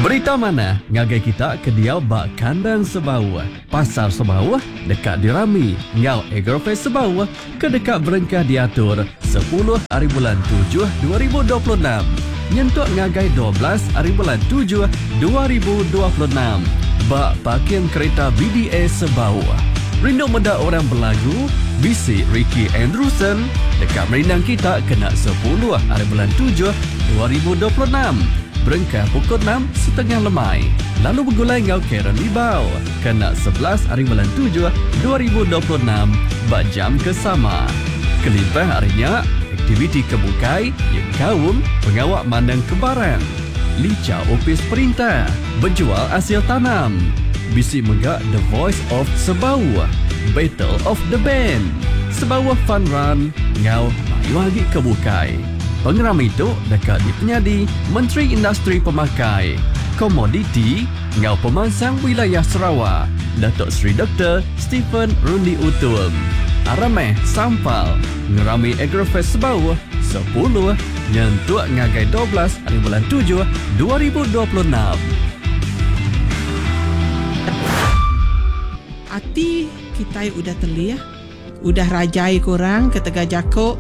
Berita mana ngagai kita ke dia bak kandang Sebau. Pasar Sebau dekat dirami. Ngau Agrofest Sebau ke dekat berengkah diatur 10 hari bulan 7 2026. Nyentuk ngagai 12 hari bulan 7 2026. Bak parking kereta BDA Sebau. Rindu meda orang berlagu, bisi Ricky Andrewson dekat merindang kita kena 10 hari bulan 7 2026. Berengkah pukul 6.30 lemai. Lalu bergulai ngau Karen Libau kena 11 hari bulan 7 2026 bak jam kesama. Kelimpah harinya aktiviti kebukai yang kaum pengawak mandang kebaran. Lica opis perintah, berjual hasil tanam. Bisi megak The Voice of Sebau, Battle of the Band, Sebau Fun Run, ngau mayu lagi kebukai. Pengeram itu dekat di penyadi Menteri Industri Pemakai, Komoditi, ngau pemansang wilayah Sarawak, Datuk Seri Dr. Stephen Rundi Utul. Arameh Sampal, ngerami Agrofest Sebau 10 nyentuk ngagai 12 hari bulan 7 2026. Hati kita udah teli ya. Udah rajai korang ke Tegak Jakok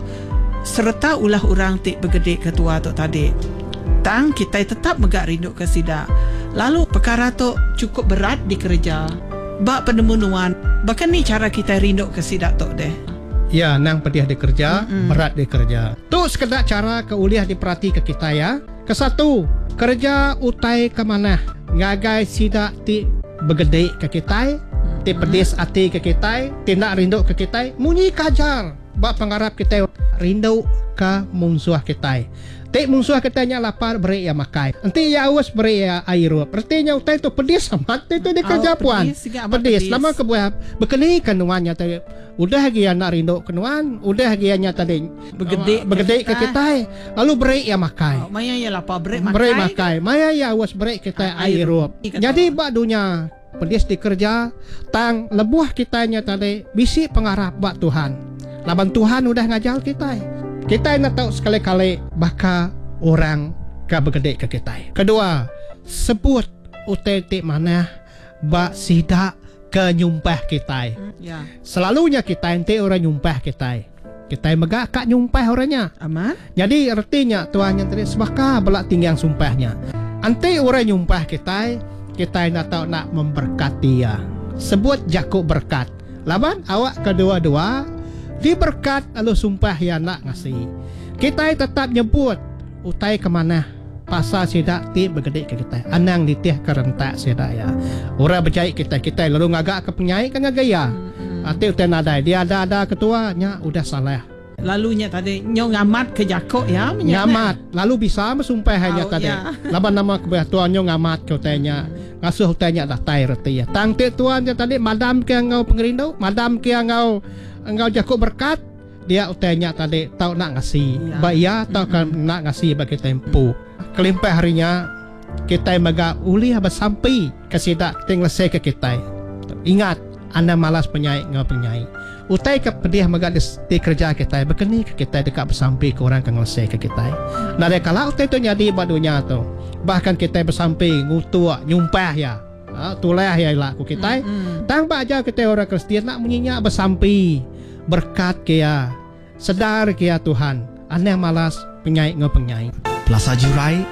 serta ulah orang tik bergedek ketua tok tadi. Tang kita tetap megak rindu ke sidak. Lalu perkara tu cukup berat di kerja. Bak penemunuan. Bahkan ni cara kita rindu ke sidak tok deh. Ya, nang pedih di kerja, berat di kerja. Tu sekedar cara keuliah diperhati ke kita ya. Kesatu, kerja utai ke mana? Ngagai sidak ti bergedek ke kita. Ti pedis hati ke kita, ti nak rindu ke kita, munyi kajar. Bak pengharap kita rindu ke musuh kita. Ti musuh kita nya lapar beri ya makai. Nanti ya awas beri ya air. Artinya utai tu pedis amat tu di kerja puan. Pedis. Lama kebuah berkeli kenuannya tadi. Udah dia nak rindu kenuan, udah dia nya tadi bergedek ke kita. Lalu beri ya makai. Maya ya lapar beri makai. Beri makai. Maya ya awas beri kita air. Jadi bak dunia pedis di kerja, tang lebuah kitanya tadi bisi pengharap buat Tuhan. Laban Tuhan udah ngajar kita. Kita nak tahu sekali-kali baka orang ka bergedek ke kita. Kedua, sebut utetik mana bak sidak ke nyumpah kita. Ya. Selalunya kita ente orang nyumpah kita. Kita megak kak nyumpah orangnya. Aman. Jadi artinya Tuhan yang tadi sebaka belak tinggi yang sumpahnya. Ante orang nyumpah kita nak tahu nak memberkati ya. Sebut Jakub berkat. Laban awak kedua-dua diberkat lalu sumpah ya nak ngasih. Kita tetap nyebut utai ke mana pasal sidak ti bergedek ke kita. Anang ditih kerentak sidak ya. Orang percaya kita lalu ngagak ke penyai kan ngagaya. Ati utai nadai dia ada ketuanya udah salah. Lalunya tadi nyong ngamat ke Jakok ya. Ngamat. Lalu bisa mesumpah hanya tadi. Ya. Laban nama kebelah tuan nyong ngamat ke utainya. Ngasuh utainya dah tai reti ya. Tangti tuan je tadi madam ke ngau pengerindu, madam ke ngau Jakok berkat. Dia utainya tadi tahu nak ngasih. Ya. Baik ya tahu kan nak ngasih bagi tempo. Kelimpah harinya kita mega uli bersampai ke sidak tinggal saya ke kita. Ingat, anda malas penyai ngau penyai. Utai ke pedih megak di kerja kita, berkeni ke kita dekat bersampai ke orang yang ngelesai ke kita. Nah, kalau utai tu jadi badunya tu, bahkan kita bersampai ngutua nyumpah ya, tulah ya laku kita. Tang baca kita orang Kristian nak menyinya bersampai berkat kia, sedar kia Tuhan. Anda malas penyai penyai. Plaza Jurai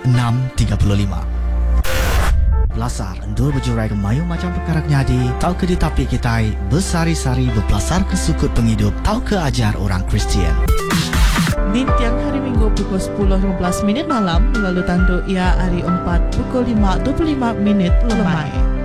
6.35. Belasar endur berjurai ke mayu macam perkara nyadi. Tahu ke ditapi kita bersari-sari berpelasar ke sukut penghidup. Tahu ke ajar orang Kristian. Di tiang hari Minggu pukul 10.15 malam. Lalu tandu ia hari 4 pukul 5.25 lemai.